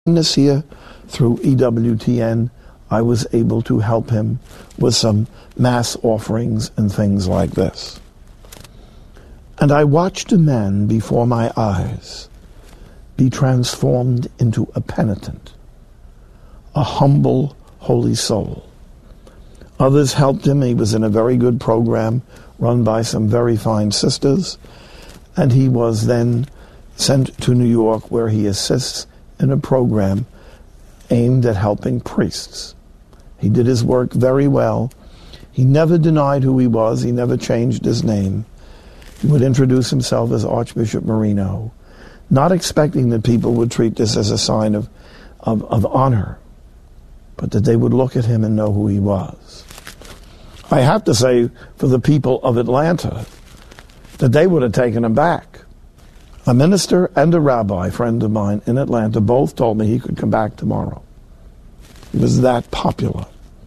This year, through EWTN, I was able to help him with some mass offerings and things like this. And I watched a man before my eyes be transformed into a penitent, a humble, holy soul. Others helped him. He was in a very good program run by some very fine sisters, and he was then sent to New York, where he assists in a program aimed at helping priests. He did his work very well. He never denied who he was. He never changed his name. He would introduce himself as Archbishop Marino, not expecting that people would treat this as a sign of honor, but that they would look at him and know who he was. I have to say, for the people of Atlanta, that they would have taken him back. A minister and a rabbi friend of mine in Atlanta both told me he could come back tomorrow. He was that popular.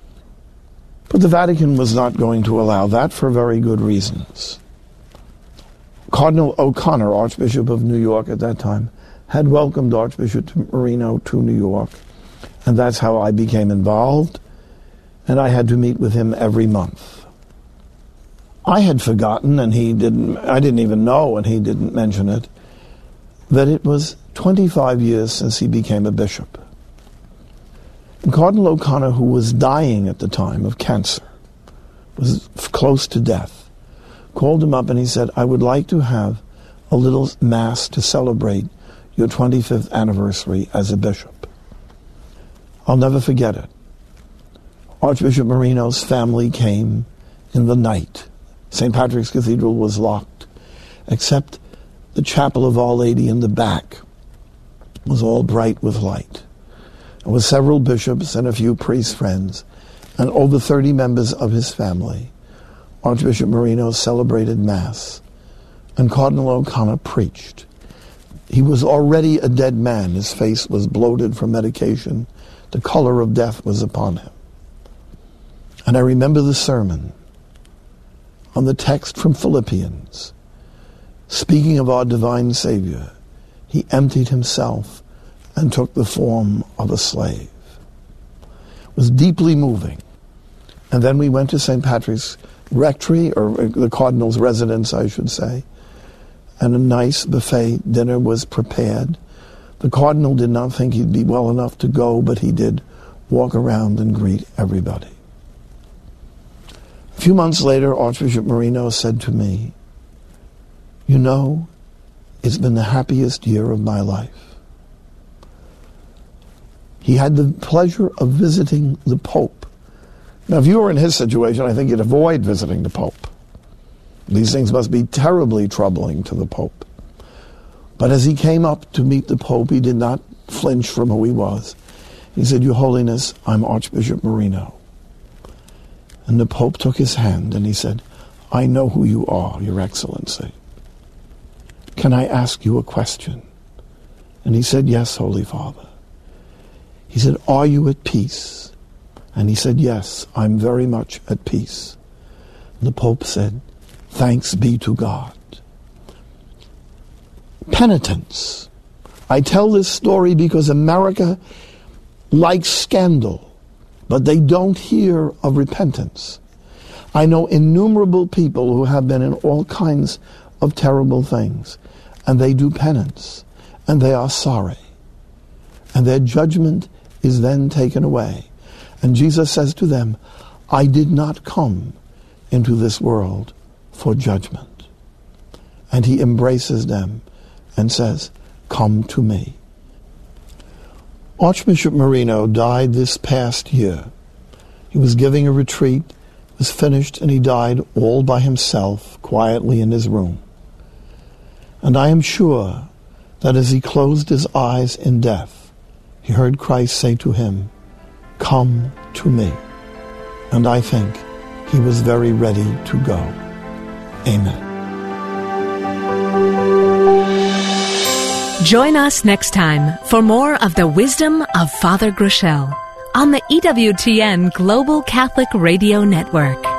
But the Vatican was not going to allow that for very good reasons. Cardinal O'Connor, Archbishop of New York at that time, had welcomed Archbishop Marino to New York, and that's how I became involved, and I had to meet with him every month. I had forgotten, and I didn't even know, and he didn't mention it, that it was 25 years since he became a bishop. And Cardinal O'Connor, who was dying at the time of cancer, was close to death, called him up and he said, I would like to have a little mass to celebrate your 25th anniversary as a bishop. I'll never forget it. Archbishop Marino's family came in the night. St. Patrick's Cathedral was locked, except the Chapel of Our Lady in the back was all bright with light. And with several bishops and a few priest friends and over 30 members of his family, Archbishop Marino celebrated Mass, and Cardinal O'Connor preached. He was already a dead man. His face was bloated from medication. The color of death was upon him. And I remember the sermon on the text from Philippians. Speaking of our divine Savior, he emptied himself and took the form of a slave. It was deeply moving. And then we went to St. Patrick's Rectory, or the Cardinal's residence, I should say, and a nice buffet dinner was prepared. The Cardinal did not think he'd be well enough to go, but he did walk around and greet everybody. A few months later, Archbishop Marino said to me, you know, it's been the happiest year of my life. He had the pleasure of visiting the Pope. Now, if you were in his situation, I think you'd avoid visiting the Pope. These things must be terribly troubling to the Pope. But as he came up to meet the Pope, he did not flinch from who he was. He said, Your Holiness, I'm Archbishop Marino. And the Pope took his hand and he said, I know who you are, Your Excellency. Can I ask you a question? And he said, Yes, Holy Father. He said, Are you at peace? And he said, Yes, I'm very much at peace. And the Pope said, Thanks be to God. Penitence. I tell this story because America likes scandal, but they don't hear of repentance. I know innumerable people who have been in all kinds of terrible things, and they do penance, and they are sorry, and their judgment is then taken away. And Jesus says to them, I did not come into this world for judgment. And he embraces them and says, Come to me. Archbishop Marino died this past year. He was giving a retreat, was finished, and he died all by himself, quietly in his room. And I am sure that as he closed his eyes in death, he heard Christ say to him, Come to me. And I think he was very ready to go. Amen. Join us next time for more of the wisdom of Father Groeschel on the EWTN Global Catholic Radio Network.